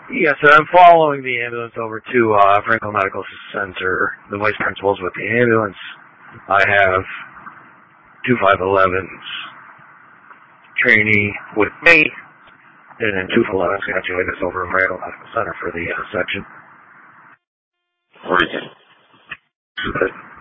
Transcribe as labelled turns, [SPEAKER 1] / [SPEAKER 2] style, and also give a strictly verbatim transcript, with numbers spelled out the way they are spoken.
[SPEAKER 1] Yes, I'm following the ambulance over to uh, Franklin Medical Center. The vice principal's with the ambulance. I have two five elevens trainee with me, and then two five elevens got joined us over at Franklin Medical Center for the uh, section.
[SPEAKER 2] What is it?